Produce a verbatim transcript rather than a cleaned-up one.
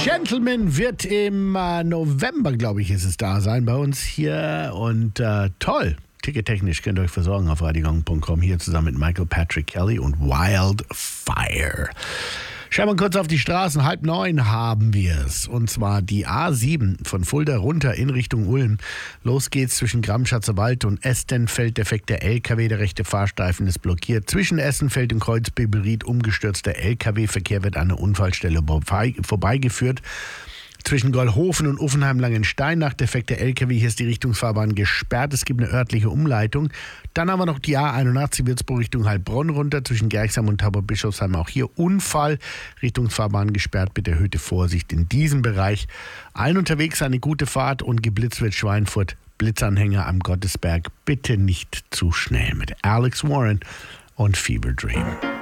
Gentleman wird im äh, November, glaube ich, ist es da sein bei uns hier. Und äh, toll. Tickettechnisch könnt ihr euch versorgen auf radiogang punkt com. Hier zusammen mit Michael Patrick Kelly und Wildfire. Schauen wir kurz auf die Straßen. Halb neun haben wir es. Und zwar die A sieben von Fulda runter in Richtung Ulm. Los geht's zwischen Gramm-Schatzerwald und Estenfeld. Defekter L K W, der rechte Fahrstreifen ist blockiert. Zwischen Estenfeld und Kreuzbeberied umgestürzter L K W-Verkehr wird an der Unfallstelle vorbeigeführt. Zwischen Gollhofen und Uffenheim-Langensteinach, defekter L K W, hier ist die Richtungsfahrbahn gesperrt. Es gibt eine örtliche Umleitung. Dann haben wir noch die A einundachtzig Würzburg Richtung Heilbronn runter, zwischen Gerxheim und Tauberbischofsheim. Auch hier Unfall, Richtungsfahrbahn gesperrt, bitte erhöhte Vorsicht in diesem Bereich. Allen unterwegs eine gute Fahrt und geblitzt wird Schweinfurt. Blitzanhänger am Gottesberg, bitte nicht zu schnell mit Alex Warren und Fever Dream.